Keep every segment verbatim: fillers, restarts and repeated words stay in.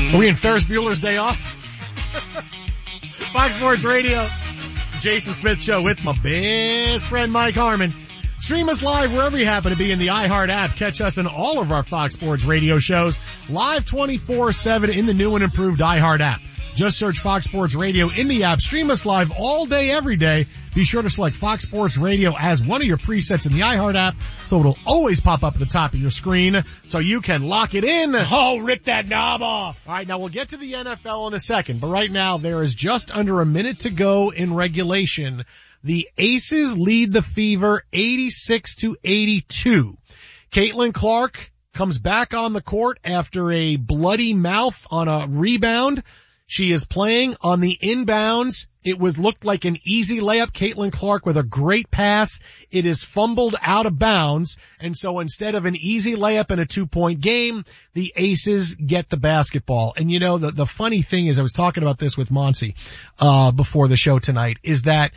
Are we in Ferris Bueller's Day Off? Fox Sports Radio, Jason Smith Show with my best friend Mike Harmon. Stream us live wherever you happen to be in the iHeart app. Catch us in all of our Fox Sports Radio shows live twenty-four seven in the new and improved iHeart app. Just search Fox Sports Radio in the app. Stream us live all day, every day. Be sure to select Fox Sports Radio as one of your presets in the iHeart app, so it'll always pop up at the top of your screen, so you can lock it in. Oh, rip that knob off. All right, now we'll get to the N F L in a second, but right now there is just under a minute to go in regulation. The Aces lead the Fever eighty-six to eighty-two. Caitlin Clark comes back on the court after a bloody mouth on a rebound. She is playing on the inbounds. It was looked like an easy layup. Caitlin Clark with a great pass. It is fumbled out of bounds. And so instead of an easy layup and a two-point game, the Aces get the basketball. And you know, the, the funny thing is, I was talking about this with Monty, uh, before the show tonight, is that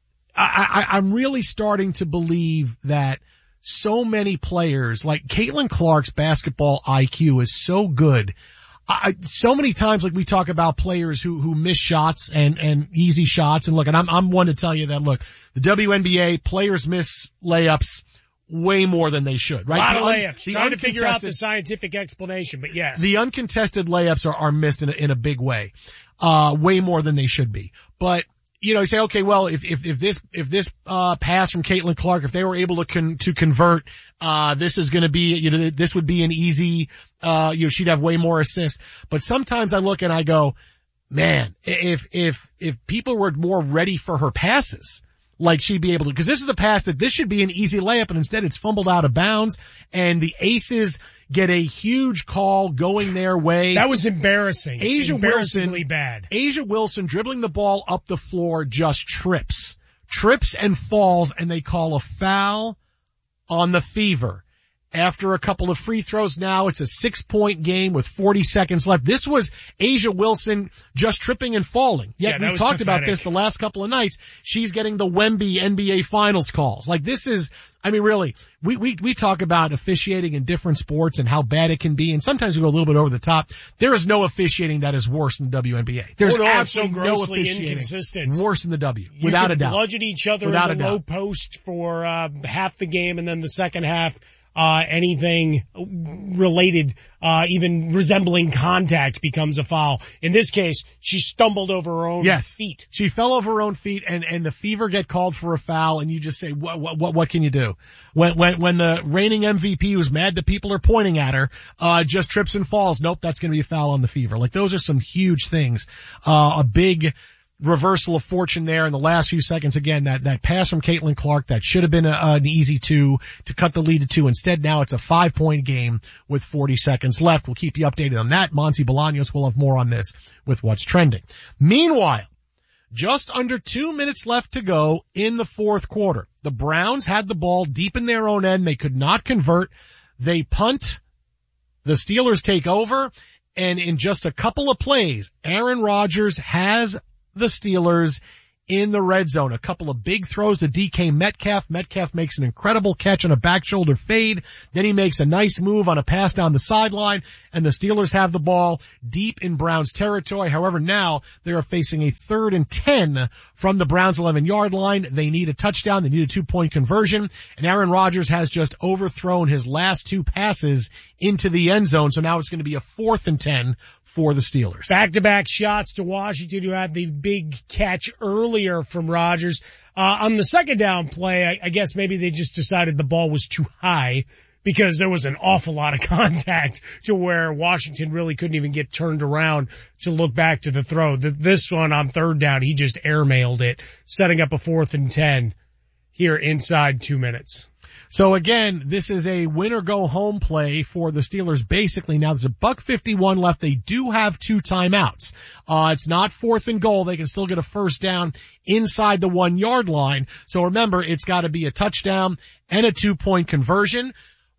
I, I, I'm really starting to believe that so many players, like Caitlin Clark's basketball I Q is so good. I, so many times, like we talk about players who, who miss shots and, and easy shots. And look, and I'm, I'm one to tell you that, look, the W N B A players miss layups way more than they should, right? A lot the of un, layups. Trying to figure out the scientific explanation, but yes. The uncontested layups are, are missed in a, in a big way. Uh, way more than they should be. But, you know, you say, okay, well, if, if, if this, if this, uh, pass from Caitlin Clark, if they were able to con, to convert, uh, this is gonna be, you know, this would be an easy, uh, you know, she'd have way more assists. But sometimes I look and I go, man, if, if, if people were more ready for her passes, like she'd be able to, because this is a pass that this should be an easy layup, and instead it's fumbled out of bounds, and the Aces get a huge call going their way. That was embarrassing. Asia Embarrassingly Wilson, bad. Asia Wilson dribbling the ball up the floor just trips, trips and falls, and they call a foul on the Fever. After a couple of free throws, now it's a six-point game with forty seconds left. This was Asia Wilson just tripping and falling. Yet yeah, we've talked pathetic. about this the last couple of nights. She's getting the Wemby N B A Finals calls. Like this is, I mean really, we, we, we talk about officiating in different sports and how bad it can be, and sometimes we go a little bit over the top. There is no officiating that is worse than the W N B A. There's oh, no, absolutely so no grossly officiating inconsistent. worse than the W, you without a doubt. Bludgeon each other without in the a low doubt. post for uh, half the game, and then the second half, uh, anything related, uh, even resembling contact becomes a foul. In this case, she stumbled over her own yes. feet. She fell over her own feet, and, and the Fever get called for a foul, and you just say, what, what, what, what can you do? When, when, when the reigning M V P was mad that people are pointing at her, uh, just trips and falls. Nope, that's gonna be a foul on the Fever. Like those are some huge things. Uh, a big, reversal of fortune there in the last few seconds. Again, that, that pass from Caitlin Clark, that should have been a, an easy two to cut the lead to two. Instead, now it's a five point game with forty seconds left. We'll keep you updated on that. Monty Bolaños will have more on this with what's trending. Meanwhile, just under two minutes left to go in the fourth quarter. The Browns had the ball deep in their own end. They could not convert. They punt. The Steelers take over. And in just a couple of plays, Aaron Rodgers has the Steelers in the red zone. A couple of big throws to D K Metcalf. Metcalf makes an incredible catch on a back shoulder fade. Then he makes a nice move on a pass down the sideline, and the Steelers have the ball deep in Browns territory. However, now they are facing a third and ten from the Browns eleven yard line. They need a touchdown. They need a two point conversion, and Aaron Rodgers has just overthrown his last two passes into the end zone. So now it's going to be a fourth and ten for the Steelers. Back-to-back shots to Washington, who had the big catch earlier from Rodgers. Uh, on the second down play, I, I guess maybe they just decided the ball was too high because there was an awful lot of contact to where Washington really couldn't even get turned around to look back to the throw. The, this one on third down, he just airmailed it, setting up a fourth and ten here inside two minutes. So again, this is a win or go home play for the Steelers. Basically, now there's a buck fifty-one left. They do have two timeouts. Uh, it's not fourth and goal. They can still get a first down inside the one yard line. So remember, it's got to be a touchdown and a two point conversion.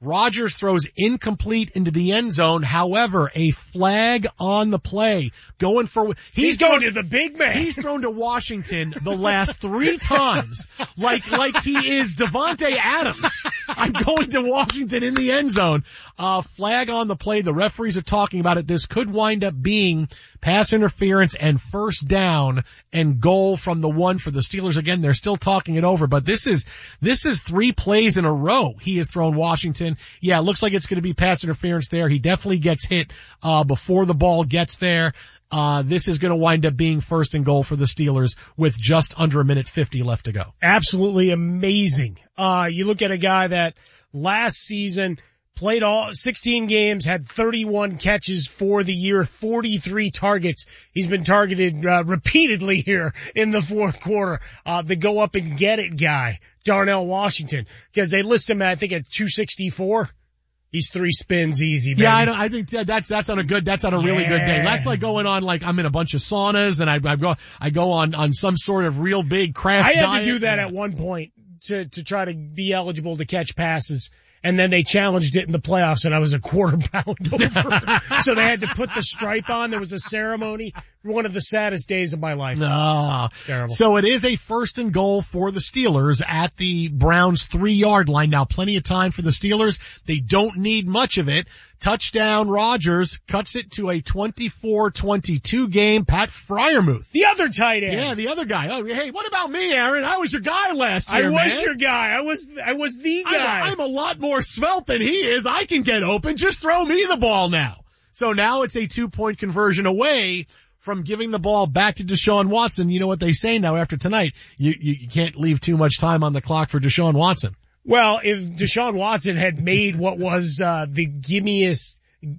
Rodgers throws incomplete into the end zone. However, a flag on the play. Going for, he's, he's going thrown, to the big man. He's thrown to Washington the last three times. Like, like he is Devontae Adams. I'm going to Washington in the end zone. Uh, flag on the play. The referees are talking about it. This could wind up being pass interference and first down and goal from the one for the Steelers. Again, they're still talking it over, but this is, this is three plays in a row. He has thrown Washington. Yeah, it looks like it's going to be pass interference there. He definitely gets hit, uh, before the ball gets there. Uh, this is going to wind up being first and goal for the Steelers with just under a minute fifty left to go. Absolutely amazing. Uh, you look at a guy that last season played all sixteen games, had thirty-one catches for the year, forty-three targets. He's been targeted uh, repeatedly here in the fourth quarter. Uh, the go up and get it guy, Darnell Washington, because they list him, I think, at two sixty-four. He's three spins easy, baby. Yeah, I, don't, I think that's that's on a good, that's on a really yeah. good day. That's like going on, like I'm in a bunch of saunas and I, I go, I go on on some sort of real big craft I had diet. to do that at one point to to try to be eligible to catch passes. And then they challenged it in the playoffs, and I was a quarter pound over. So they had to put the stripe on. There was a ceremony. One of the saddest days of my life. Ah, terrible. So it is a first and goal for the Steelers at the Browns three-yard line. Now, plenty of time for the Steelers. They don't need much of it. Touchdown Rodgers cuts it to a twenty-four twenty-two game. Pat Freiermuth, the other tight end. Yeah, the other guy. Oh, hey, what about me, Aaron? I was your guy last year, I was man. your guy. I was, I was the guy. I'm a, I'm a lot more svelte than he is. I can get open. Just throw me the ball now. So now it's a two-point conversion away from giving the ball back to Deshaun Watson. You know what they say now after tonight? You, you, you can't leave too much time on the clock for Deshaun Watson. Well, if Deshaun Watson had made what was, uh, the gimmiest,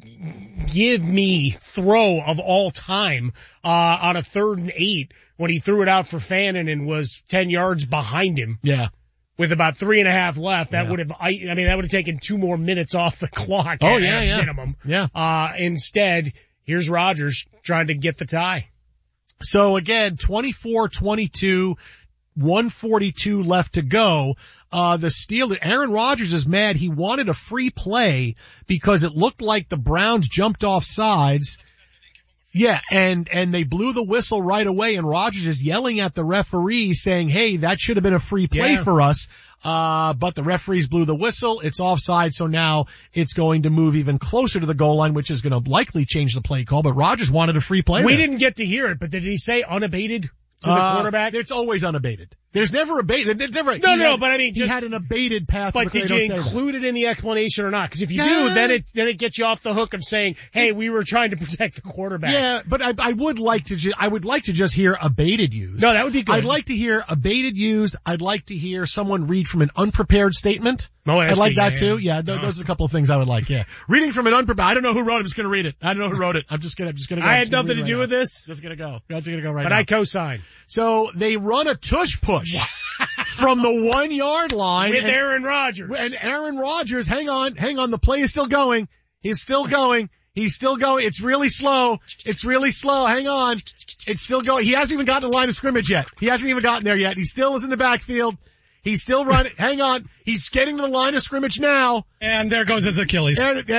give me throw of all time, uh, on a third and eight when he threw it out for Fannin and was ten yards behind him. Yeah. With about three and a half left, that yeah. would have, I, I mean, that would have taken two more minutes off the clock. Oh, at, yeah, at yeah. minimum. Yeah. Uh, instead, here's Rodgers trying to get the tie. So again, twenty-four twenty-two, one forty-two left to go. Uh, the Steelers, Aaron Rodgers is mad. He wanted a free play because it looked like the Browns jumped off sides. Yeah, and, and they blew the whistle right away, and Rodgers is yelling at the referee saying, hey, that should have been a free play yeah. for us. Uh, but the referees blew the whistle. It's offside, so now it's going to move even closer to the goal line, which is going to likely change the play call, but Rodgers wanted a free play. We there. didn't get to hear it, but did he say unabated to the uh, quarterback? It's always unabated. There's never abated. It's never, no, no, had, but I mean, he just, had an abated path. But did you include it in the explanation or not? Because if you yeah. do, then it then it gets you off the hook of saying, "Hey, we were trying to protect the quarterback." Yeah, but I, I would like to. Ju- I would like to just hear abated used. No, that would be good. I'd like to hear abated used. I'd like to hear someone read from an unprepared statement. Oh, I like that yeah, too. Yeah, yeah th- no. those are a couple of things I would like. Yeah, reading from an unprepared. I don't know who wrote it. I'm just going to read it. I don't know who wrote it. I'm just going to. I'm just going to. I had nothing to do with this. Just going to go. Just going to go right but now. I co-sign. So they run a tush push from the one yard line with and, Aaron Rodgers. And Aaron Rodgers, hang on, hang on. The play is still going. He's still going. He's still going. It's really slow. It's really slow. Hang on. It's still going. He hasn't even gotten to the line of scrimmage yet. He hasn't even gotten there yet. He still is in the backfield. He's still running. Hang on. He's getting to the line of scrimmage now. And there goes his Achilles. And, and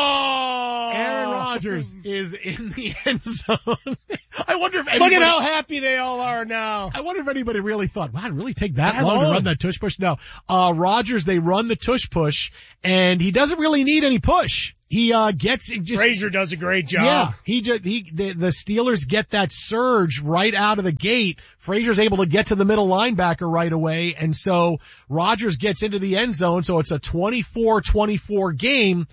oh! Aaron Rodgers is in the end zone. I wonder if anybody, Look at how happy they all are now. I wonder if anybody really thought, wow, it'd really take that, that long, long to run that tush push? No. Uh, Rodgers, they run the tush push, and he doesn't really need any push. He, uh, gets, it just, Frazier does a great job. Yeah, he just, he, the, the Steelers get that surge right out of the gate. Frazier's able to get to the middle linebacker right away, and so Rodgers gets into the end zone, so it's a twenty-four twenty-four game,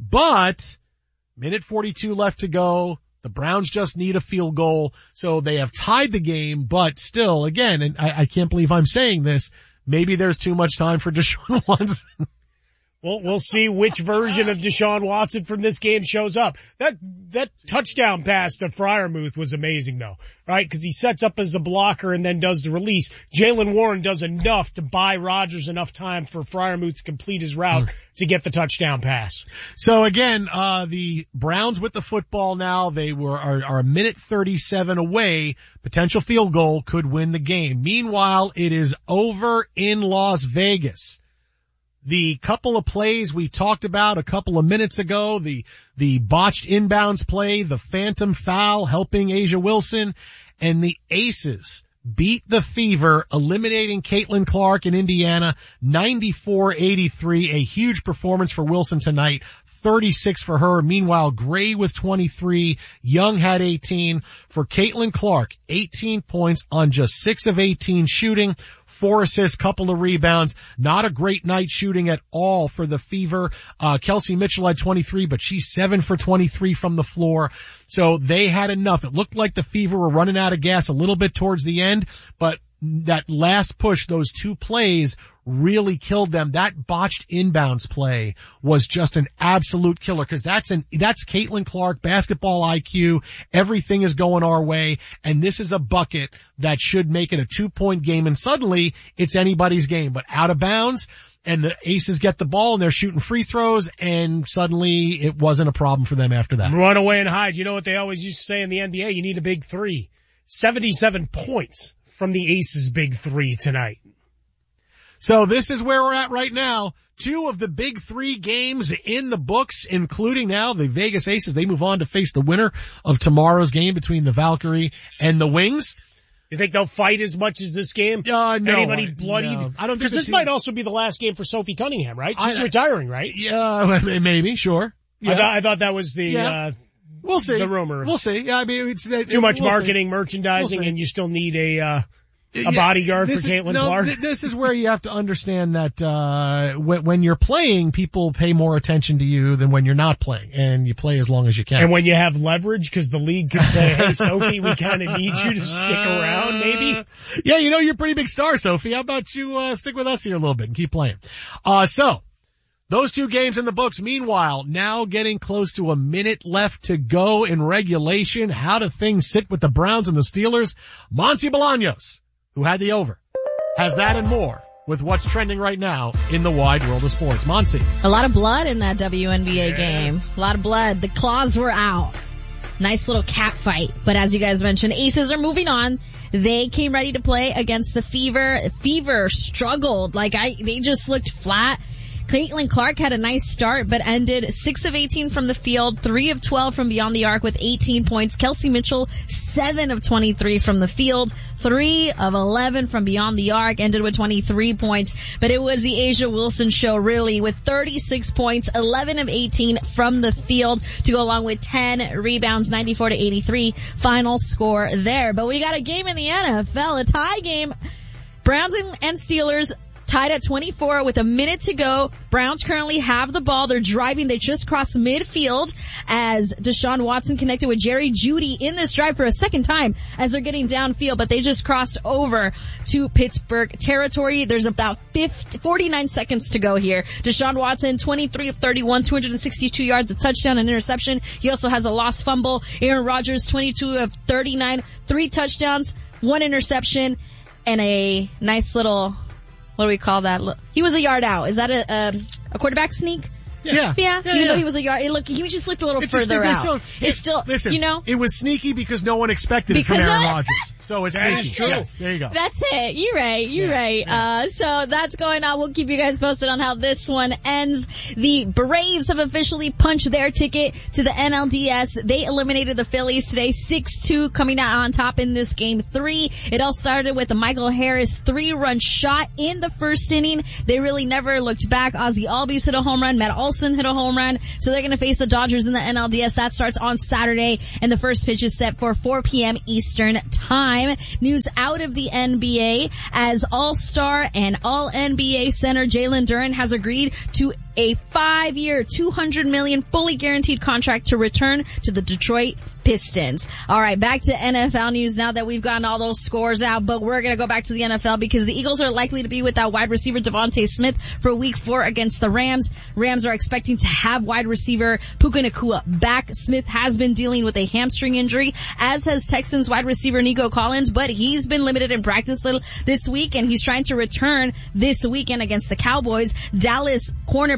but minute forty-two left to go. The Browns just need a field goal, so they have tied the game, but still, again, and I, I can't believe I'm saying this, maybe there's too much time for Deshaun Watson. We'll, we'll see which version of Deshaun Watson from this game shows up. That, that touchdown pass to Freiermuth was amazing though, right? Cause he sets up as a blocker and then does the release. Jaylen Warren does enough to buy Rodgers enough time for Freiermuth to complete his route mm. to get the touchdown pass. So again, uh, the Browns with the football now, they were, are, are a minute thirty-seven away. Potential field goal could win the game. Meanwhile, it is over in Las Vegas. the couple of plays we talked about a couple of minutes ago, the, the botched inbounds play, the phantom foul helping A'ja Wilson, and the Aces beat the Fever, eliminating Caitlin Clark in Indiana, ninety-four eighty-three, a huge performance for Wilson tonight, thirty-six for her. Meanwhile, Gray with twenty-three, Young had eighteen. For Caitlin Clark, eighteen points on just six of eighteen shooting, four assists, couple of rebounds. Not a great night shooting at all for the Fever. Uh, Kelsey Mitchell had twenty-three, but she's seven for twenty-three from the floor. So they had enough. It looked like the Fever were running out of gas a little bit towards the end, but that last push, those two plays really killed them. That botched inbounds play was just an absolute killer, because that's an, that's Caitlin Clark basketball I Q. Everything is going our way, and this is a bucket that should make it a two point game, and suddenly it's anybody's game. But out of bounds, and the Aces get the ball and they're shooting free throws, and suddenly it wasn't a problem for them after that. Run away and hide. You know what they always used to say in the N B A? You need a big three. seventy-seven points from the Aces' big three tonight. So this is where we're at right now. Two of the big three games in the books, including now the Vegas Aces. They move on to face the winner of tomorrow's game between the Valkyrie and the Wings. You think they'll fight as much as this game? Uh, no. Anybody bloodied? No. I don't think Because this team... might also be the last game for Sophie Cunningham, right? She's I, retiring, right? Yeah, maybe, sure. Yeah. I, th- I thought that was the, yeah. uh, we'll see. the rumor. We'll see. Yeah, I mean, it's uh, too much we'll marketing, see. merchandising, we'll and you still need a, uh, a yeah, bodyguard for is, Caitlin no, Clark. Th- this is where you have to understand that, uh, when, when you're playing, people pay more attention to you than when you're not playing, and you play as long as you can. And when you have leverage, because the league can say, hey, Sophie, we kind of need you to stick around, maybe. Yeah, you know, you're a pretty big star, Sophie. How about you, uh, stick with us here a little bit and keep playing? Uh, so, those two games in the books. Meanwhile, now getting close to a minute left to go in regulation. How do things sit with the Browns and the Steelers? Monty Bolaños, who had the over, has that and more with what's trending right now in the wide world of sports. Monty. A lot of blood in that W N B A yeah. game. A lot of blood. The claws were out. Nice little cat fight. But as you guys mentioned, Aces are moving on. They came ready to play against the Fever. Fever struggled. Like I, they just looked flat. Caitlin Clark had a nice start, but ended six of eighteen from the field, three of twelve from beyond the arc with eighteen points. Kelsey Mitchell, seven of twenty-three from the field, three of eleven from beyond the arc, ended with twenty-three points. But it was the A'ja Wilson show, really, with thirty-six points, eleven of eighteen from the field to go along with ten rebounds, ninety-four to eighty-three final score there. But we got a game in the N F L, a tie game. Browns and Steelers tied at twenty-four with a minute to go. Browns currently have the ball. They're driving. They just crossed midfield as Deshaun Watson connected with Jerry Jeudy in this drive for a second time as they're getting downfield, but they just crossed over to Pittsburgh territory. There's about fifty, forty-nine seconds to go here. Deshaun Watson, twenty-three of thirty-one, two hundred sixty-two yards, a touchdown, an interception. He also has a lost fumble. Aaron Rodgers, twenty-two of thirty-nine, three touchdowns, one interception, and a nice little, what do we call that? He was a yard out. Is that a um, a quarterback sneak? Yeah. Yeah. yeah. yeah Even yeah. though he was a yard, it looked, he just looked a little it's further a out. Still, it's still, listen, you know. It was sneaky because no one expected because it from Aaron of, Rodgers. So it's that sneaky. is true. Yes, there you go. That's it. You're right. You're yeah, right. Yeah. Uh, so that's going on. We'll keep you guys posted on how this one ends. The Braves have officially punched their ticket to the N L D S. They eliminated the Phillies today, six two, coming out on top in this game three. It all started with a Michael Harris three-run shot in the first inning. They really never looked back. Ozzie Albies hit a home run. Matt Olson hit a home run. So they're going to face the Dodgers in the N L D S. That starts on Saturday, and the first pitch is set for four p.m. Eastern Time. News out of the N B A as All-Star and All-N B A center Jalen Duren has agreed to a five-year, two hundred million dollars fully guaranteed contract to return to the Detroit Pistons. All right, back to N F L news now that we've gotten all those scores out, but we're going to go back to the N F L because the Eagles are likely to be without wide receiver Devontae Smith for week four against the Rams. Rams are expecting to have wide receiver Puka Nacua back. Smith has been dealing with a hamstring injury, as has Texans wide receiver Nico Collins, but he's been limited in practice this week, and he's trying to return this weekend against the Cowboys. Dallas cornerback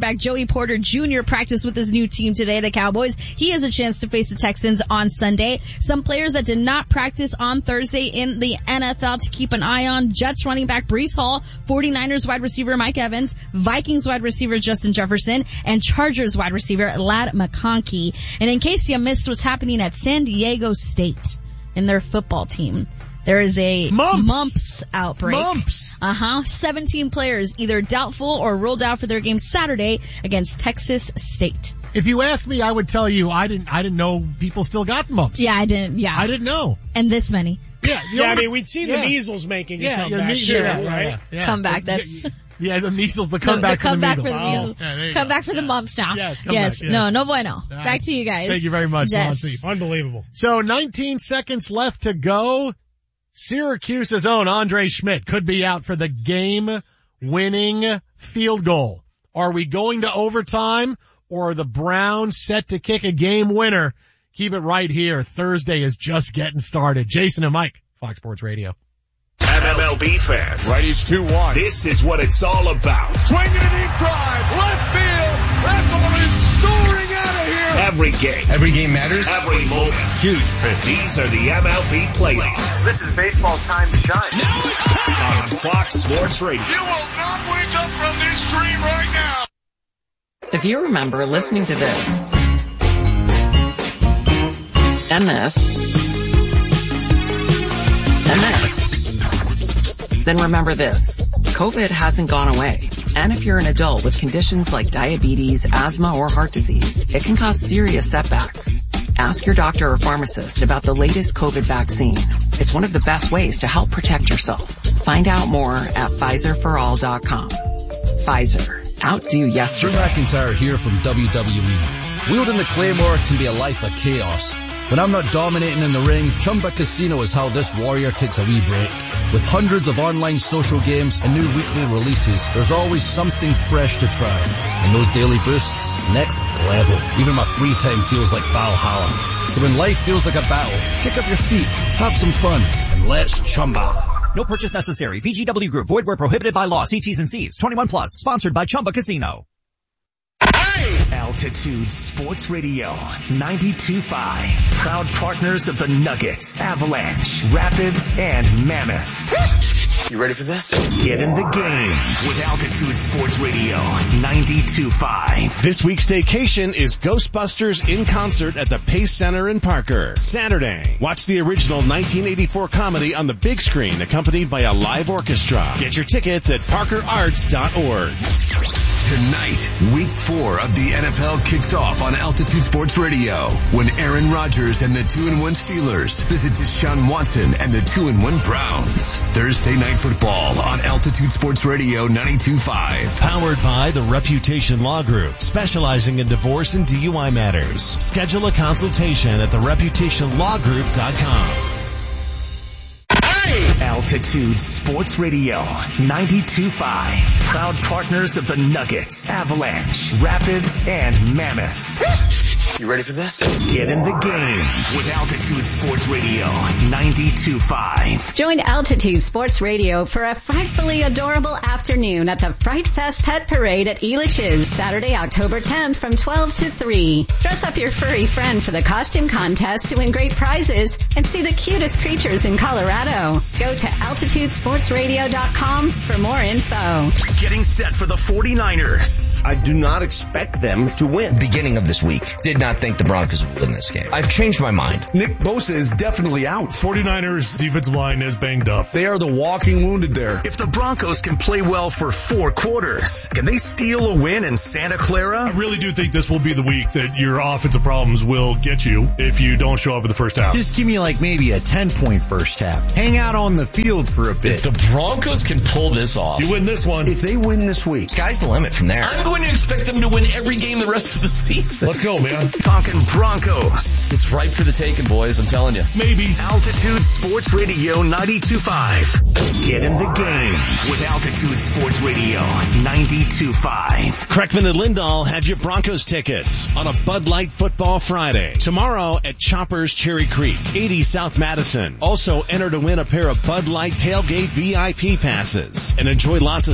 quarterback Joey Porter Junior practiced with his new team today, the Cowboys. He has a chance to face the Texans on Sunday. Some players that did not practice on Thursday in the N F L to keep an eye on: Jets running back Breece Hall, 49ers wide receiver Mike Evans, Vikings wide receiver Justin Jefferson, and Chargers wide receiver Ladd McConkey. And in case you missed what's happening at San Diego State in their football team, there is a mumps, mumps outbreak. Mumps. Uh-huh. seventeen players either doubtful or ruled out for their game Saturday against Texas State. If you ask me, I would tell you I didn't, I didn't know people still got mumps. Yeah, I didn't, yeah. I didn't know. And this many. Yeah, yeah, I mean, we'd seen yeah. the measles making yeah, a comeback, yeah, me- too, yeah, right? Yeah, yeah. Come back, that's... Yeah, the measles, the The, comeback the comeback for the for the measles. measles. Oh, yeah, come go. back for the yes. mumps now. Yes, come yes. back, yes. No, no bueno. All Back right. to you guys. Thank you very much, yes. Monty. Unbelievable. So nineteen seconds left to go. Syracuse's own Andre Schmidt could be out for the game-winning field goal. Are we going to overtime, or are the Browns set to kick a game winner? Keep it right here. Thursday is just getting started. Jason and Mike, Fox Sports Radio. M L B fans. Righties two one. This is what it's all about. Swinging a deep drive. Left field. That ball is soaring out of here. Every game. Every game matters. Every moment. Huge pitch. These are the M L B playoffs. This is baseball's time to shine. Now it's time on Fox Sports Radio. You will not wake up from this dream right now. If you remember listening to this, and this, and this, then remember this. COVID hasn't gone away. And if you're an adult with conditions like diabetes, asthma, or heart disease, it can cause serious setbacks. Ask your doctor or pharmacist about the latest COVID vaccine. It's one of the best ways to help protect yourself. Find out more at Pfizer for all dot com. Pfizer. Outdo yesterday. Drew McIntyre here from W W E. Wielding the Claymore can be a life of chaos. When I'm not dominating in the ring, Chumba Casino is how this warrior takes a wee break. With hundreds of online social games and new weekly releases, there's always something fresh to try. And those daily boosts, next level. Even my free time feels like Valhalla. So when life feels like a battle, kick up your feet, have some fun, and let's Chumba. No purchase necessary. V G W Group. Void where prohibited by law. See T's and C's. twenty-one plus. Sponsored by Chumba Casino. Altitude Sports Radio ninety-two point five. Proud partners of the Nuggets, Avalanche, Rapids, and Mammoth. You ready for this? Get in the game with Altitude Sports Radio ninety-two point five. This week's staycation is Ghostbusters in concert at the Pace Center in Parker. Saturday. Watch the original nineteen eighty-four comedy on the big screen accompanied by a live orchestra. Get your tickets at parker arts dot org. Tonight, week four of the N F L kicks off on Altitude Sports Radio when Aaron Rodgers and the two and one Steelers visit Deshaun Watson and the two and one Browns. Thursday night football on Altitude Sports Radio ninety-two point five. Powered by the Reputation Law Group, specializing in divorce and D U I matters. Schedule a consultation at the reputation law group dot com. Altitude Sports Radio ninety-two point five. Proud partners of the Nuggets, Avalanche, Rapids, and Mammoth. You ready for this? Get in the game with Altitude Sports Radio ninety-two point five. Join Altitude Sports Radio for a frightfully adorable afternoon at the Fright Fest Pet Parade at Elitch's, Saturday, October tenth from twelve to three. Dress up your furry friend for the costume contest to win great prizes and see the cutest creatures in Colorado. Go to altitude sports radio dot com for more info. Getting set for the forty-niners. I do not expect them to win. Beginning of this week, did not think the Broncos would win this game. I've changed my mind. Nick Bosa is definitely out. forty-niners defensive line is banged up. They are the walking wounded there. If the Broncos can play well for four quarters, can they steal a win in Santa Clara? I really do think this will be the week that your offensive problems will get you if you don't show up in the first half. Just give me like maybe a ten-point first half. Hang out on the field for a bit. If the Broncos can pull this off, you win this one. If they win this week, sky's the limit from there. I'm going to expect them to win every game the rest of the season. Let's go, man. Talking Broncos. It's ripe for the taking, boys. I'm telling you. Maybe. Altitude Sports Radio ninety-two point five. Get in the game with Altitude Sports Radio ninety-two point five. Kreckman and Lindahl had your Broncos tickets on a Bud Light Football Friday. Tomorrow at Choppers Cherry Creek, eighty South Madison. Also enter to win a pair of Bud Light Tailgate V I P passes and enjoy lots of